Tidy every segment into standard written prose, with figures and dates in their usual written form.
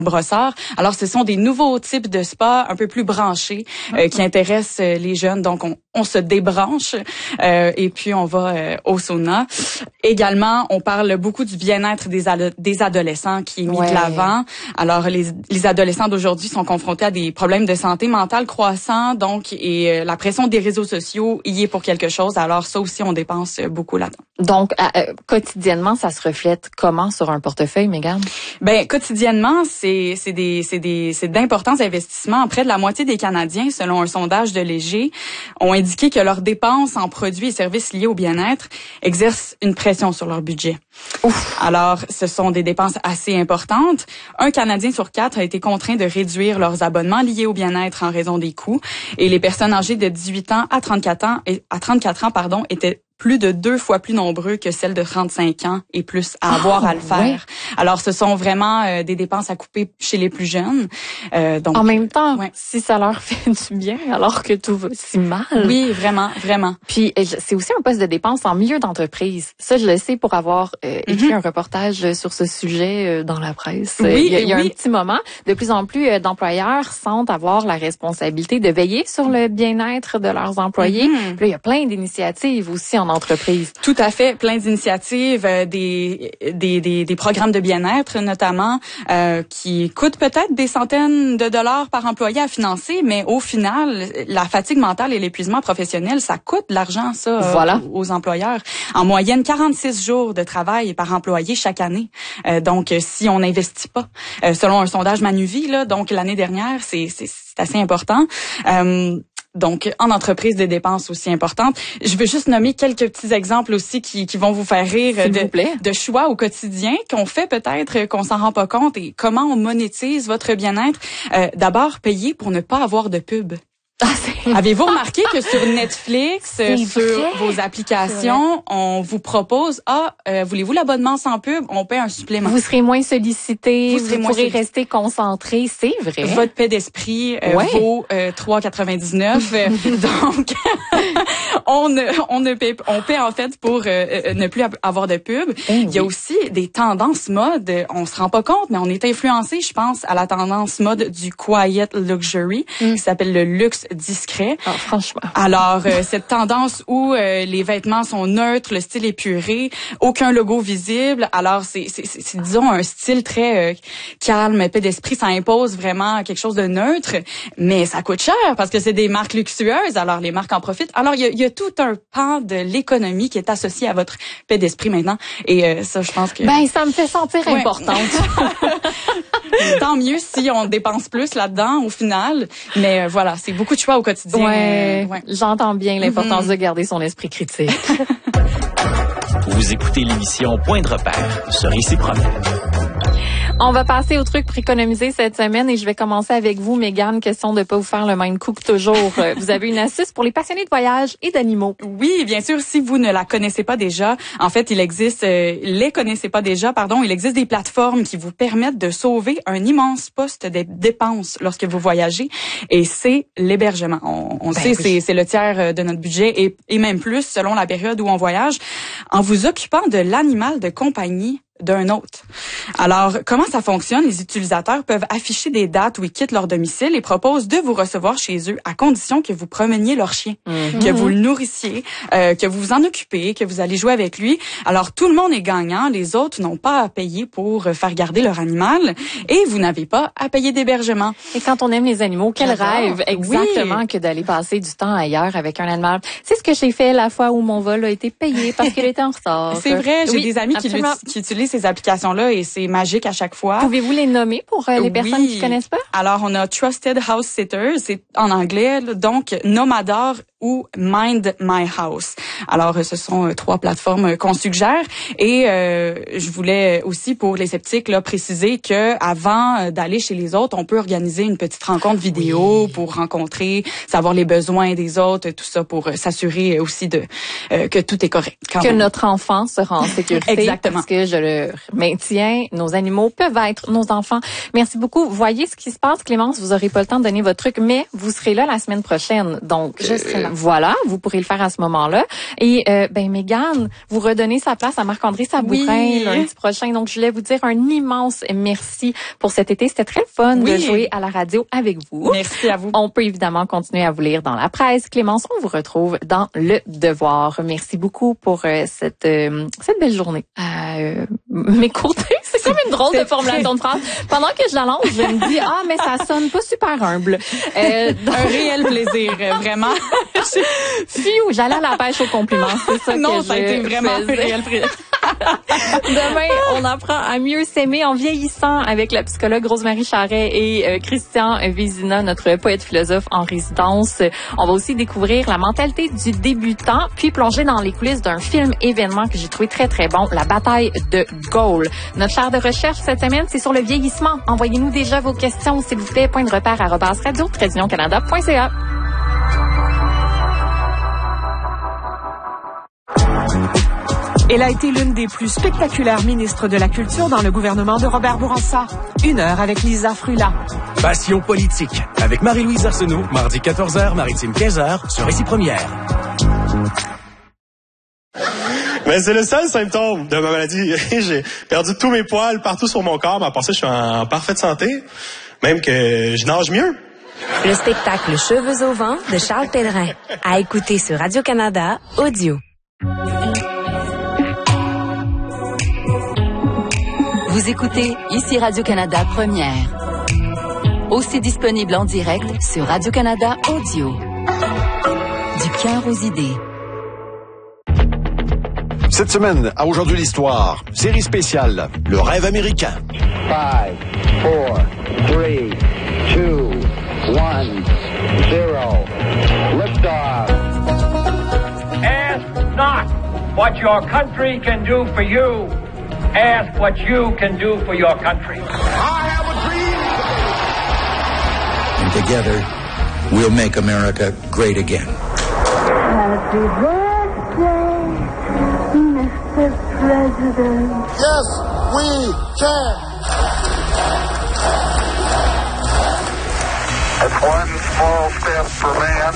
Brossard. Alors, ce sont des nouveaux types de spas un peu plus branchés qui intéressent les jeunes. Donc, on se débranche et puis on va au sauna. Également, on parle beaucoup du bien-être des adolescents qui est mis de l'avant. Alors, les adolescents d'aujourd'hui sont confrontés à des problèmes de santé mentale croissants. Donc, et la pression des réseaux sociaux y est pour quelque chose. Alors, ça aussi, on dépense beaucoup là-dedans. Donc, quotidiennement, ça se reflète comment sur un portefeuille, Mégane? Ben, quotidiennement, c'est d'importants investissements. Près de la moitié des Canadiens, selon un sondage de Léger, ont indiqué que leurs dépenses en produits et services liés au bien-être exercent une pression sur leur budget. Ouf. Alors, ce sont des dépenses assez importantes. Un Canadien sur 4 a été contraint de réduire leurs abonnements liés au bien-être en raison des coûts. Et les personnes âgées de 18 ans à 34 ans, étaient plus de 2 fois plus nombreux que celles de 35 ans et plus à avoir à le faire. Ouais. Alors, ce sont vraiment des dépenses à couper chez les plus jeunes. Donc, en même temps, si ça leur fait du bien alors que tout va si mal. Oui, vraiment, vraiment. Puis, c'est aussi un poste de dépense en milieu d'entreprise. Ça, je le sais pour avoir écrit un reportage sur ce sujet dans la presse. Oui, il y a un petit moment. De plus en plus d'employeurs sentent avoir la responsabilité de veiller sur le bien-être de leurs employés. Puis là, il y a plein d'initiatives aussi en entreprise. Tout à fait, plein d'initiatives, des programmes de bien-être notamment qui coûtent peut-être des centaines de dollars par employé à financer, mais au final, la fatigue mentale et l'épuisement professionnel, ça coûte de l'argent ça aux employeurs. En moyenne, 46 jours de travail par employé chaque année. Donc, si on n'investit pas, selon un sondage Manuvie, là, donc l'année dernière, c'est assez important. Donc, en entreprise, des dépenses aussi importantes. Je veux juste nommer quelques petits exemples aussi qui vont vous faire rire de choix au quotidien qu'on fait peut-être, qu'on s'en rend pas compte et comment on monétise votre bien-être. D'abord, payer pour ne pas avoir de pub. Avez-vous remarqué que sur Netflix, sur vos applications, on vous propose voulez-vous l'abonnement sans pub? On paie un supplément. Vous serez moins sollicité, vous pourrez rester concentré, c'est vrai. Votre paix d'esprit vaut 3,99. Donc on paie en fait pour ne plus avoir de pub. Il y a aussi des tendances mode, on se rend pas compte mais on est influencé, je pense, à la tendance mode du quiet luxury qui s'appelle le luxe discret. Oh, franchement. Alors, cette tendance où les vêtements sont neutres, le style épuré, aucun logo visible. Alors, c'est disons, un style très calme, paix d'esprit. Ça impose vraiment quelque chose de neutre, mais ça coûte cher parce que c'est des marques luxueuses. Alors, les marques en profitent. Alors, il y a tout un pan de l'économie qui est associé à votre paix d'esprit maintenant. Et ça, je pense que... Ben, ça me fait sentir importante. Tant mieux si on dépense plus là-dedans, au final. Mais voilà, c'est beaucoup de choix au quotidien. Ouais. J'entends bien l'importance de garder son esprit critique. Vous écoutez l'émission Point de repère sur Ici Promet. On va passer au truc pour économiser cette semaine et je vais commencer avec vous, Mégane. Question de ne pas vous faire le même coup que toujours. Vous avez une astuce pour les passionnés de voyage et d'animaux. Oui, bien sûr. Si vous ne la connaissez pas déjà, en fait, il existe des plateformes qui vous permettent de sauver un immense poste de dépenses lorsque vous voyagez. Et c'est l'hébergement. On sait, c'est le tiers de notre budget et même plus selon la période où on voyage. En vous occupant de l'animal de compagnie d'un autre. Alors, comment ça fonctionne? Les utilisateurs peuvent afficher des dates où ils quittent leur domicile et proposent de vous recevoir chez eux à condition que vous promeniez leur chien, que vous le nourrissiez, que vous vous en occupez, que vous allez jouer avec lui. Alors, tout le monde est gagnant. Les autres n'ont pas à payer pour faire garder leur animal et vous n'avez pas à payer d'hébergement. Et quand on aime les animaux, quel rêve exactement que d'aller passer du temps ailleurs avec un animal. C'est ce que j'ai fait la fois où mon vol a été payé parce qu'il était en retard. C'est vrai, j'ai des amis qui utilisent ces applications-là et c'est magique à chaque fois. Pouvez-vous les nommer pour les personnes qui connaissent pas? Alors, on a Trusted House Sitters, c'est en anglais, donc Nomador ou Mind My House. Alors, ce sont 3 plateformes qu'on suggère et je voulais aussi pour les sceptiques là préciser que avant d'aller chez les autres, on peut organiser une petite rencontre vidéo pour rencontrer, savoir les besoins des autres, tout ça pour s'assurer aussi que tout est correct. Que notre enfant sera en sécurité. Exactement. Parce que je le maintiens, nos animaux peuvent être nos enfants. Merci beaucoup. Voyez ce qui se passe, Clémence. Vous aurez pas le temps de donner votre truc, mais vous serez là la semaine prochaine. Donc, je serai là. Voilà, vous pourrez le faire à ce moment-là. Et Mégane, vous redonnez sa place à Marc-André Sabourin lundi prochain. Donc, je voulais vous dire un immense merci pour cet été. C'était très fun de jouer à la radio avec vous. Merci à vous. On peut évidemment continuer à vous lire dans la presse. Clémence, on vous retrouve dans Le Devoir. Merci beaucoup pour cette belle journée. M'écouter, c'est comme une drôle de formulation de phrase. Pendant que je la lance, je me dis, mais ça sonne pas super humble. Un réel plaisir, vraiment. Fiou, j'allais à la pêche aux compliments. C'est ça que ça a été vraiment un réel plaisir. Demain, on apprend à mieux s'aimer en vieillissant avec la psychologue Rosemary Charret et Christian Vézina, notre poète philosophe en résidence. On va aussi découvrir la mentalité du débutant, puis plonger dans les coulisses d'un film événement que j'ai trouvé très très bon, La bataille de Gaulle. Notre chaire de recherche cette semaine, c'est sur le vieillissement. Envoyez-nous déjà vos questions, s'il vous plaît. Point de repère @radio-canada.ca. Elle a été l'une des plus spectaculaires ministres de la Culture dans le gouvernement de Robert Bourassa. 1 heure avec Lisa Frula. Passion politique avec Marie-Louise Arsenault, mardi 14h, maritime 15h, sur Ici Première. Mais c'est le seul symptôme de ma maladie. J'ai perdu tous mes poils partout sur mon corps, mais à part ça, je suis en parfaite santé. Même que je nage mieux. Le spectacle Cheveux au vent de Charles Pellerin. À écouter sur Radio-Canada Audio. Vous écoutez Ici Radio-Canada Première. Aussi disponible en direct sur Radio-Canada Audio. Du cœur aux idées. Cette semaine, à Aujourd'hui l'Histoire, série spéciale, Le rêve américain. 5, 4, 3, 2, 1, 0. Liftoff. Ask not what your country can do for you. Ask what you can do for your country. I have a dream. And together, we'll make America great again. Happy birthday, Mr. President. Yes, we can. It's one small step for man,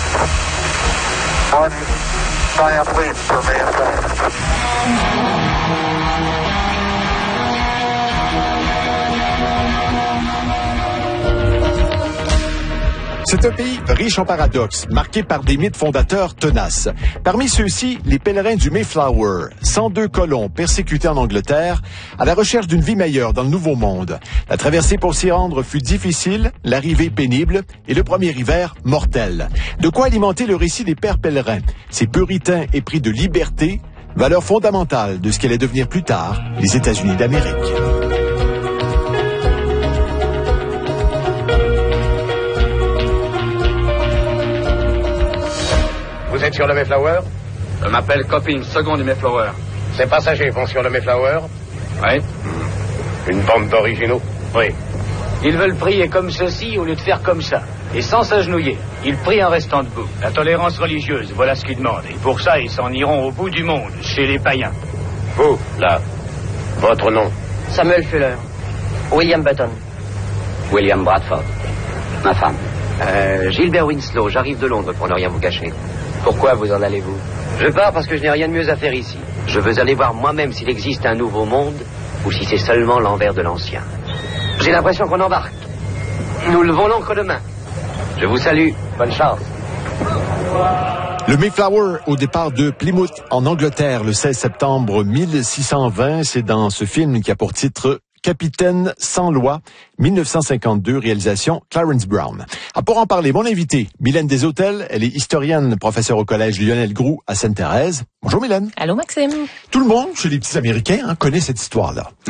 one giant leap for mankind. C'est un pays riche en paradoxes, marqué par des mythes fondateurs tenaces. Parmi ceux-ci, les pèlerins du Mayflower, 102 colons persécutés en Angleterre, à la recherche d'une vie meilleure dans le Nouveau Monde. La traversée pour s'y rendre fut difficile, l'arrivée pénible et le premier hiver mortel. De quoi alimenter le récit des pères pèlerins, ces puritains épris de liberté, valeur fondamentale de ce qu'allait devenir plus tard les États-Unis d'Amérique. Vous êtes sur le Mayflower? Je m'appelle Copping, second du Mayflower. Ces passagers vont sur le Mayflower? Oui. Une bande d'originaux? Oui. Ils veulent prier comme ceci au lieu de faire comme ça. Et sans s'agenouiller. Ils prient en restant debout. La tolérance religieuse, voilà ce qu'ils demandent. Et pour ça, ils s'en iront au bout du monde, chez les païens. Vous, là, votre nom? Samuel Fuller. William Button. William Bradford. Ma femme. Gilbert Winslow, j'arrive de Londres pour ne rien vous cacher. Pourquoi vous en allez-vous? Je pars parce que je n'ai rien de mieux à faire ici. Je veux aller voir moi-même s'il existe un nouveau monde ou si c'est seulement l'envers de l'ancien. J'ai l'impression qu'on embarque. Nous levons l'ancre demain. Je vous salue. Bonne chance. Le Mayflower, au départ de Plymouth, en Angleterre, le 16 septembre 1620, c'est dans ce film qui a pour titre Capitaine sans loi, 1952, réalisation Clarence Brown. Pour en parler, mon invité, Mylène Desautels, elle est historienne, professeure au collège Lionel Groulx à Sainte-Thérèse. Bonjour Mylène. Allô Maxime. Tout le monde, chez les petits Américains, connaît cette histoire-là.